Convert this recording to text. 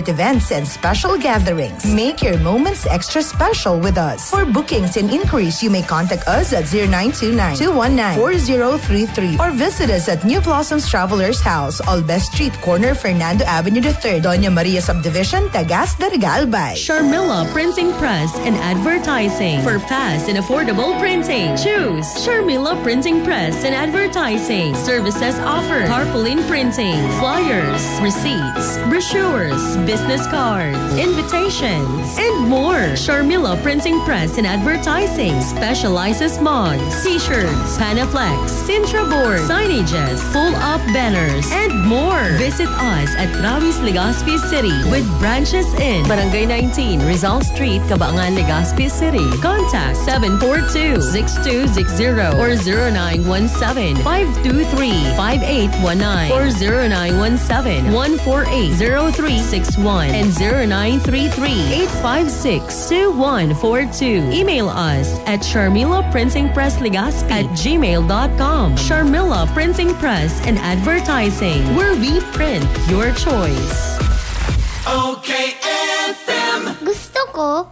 events and special gatherings. Make your moments extra special with us. For bookings and inquiries, you may contact us at 0929-219-4033 or visit us at New Blossoms Travelers House, Albes Street, corner Fernando Avenue III, Doña Maria Subdivision, Tagas de Regalbay. Sharmila Printing Press and Advertising. For fast and affordable printing, choose Sharmila Printing Press and Advertising. Services offered: tarpaulin printing, flyers, receipts, brochures, business cards, invitations, and more. Sharmila Printing Press and Advertising specializes mugs, t-shirts, Panaflex, Sintra board, signages, full-up banners, and more. Visit us at Travis, Legazpi City with branches in Barangay 19, Rizal Street, Cabangan, Legazpi City. Contact 742-6260 or 0917-523-5819 or 0917-148-0361 and 0933-856-2142. Email us at sharmilaprintingpresslegazpi@gmail.com. Sharmila Printing Press and Advertising, where we print your choice. Okay FM. Gusto ko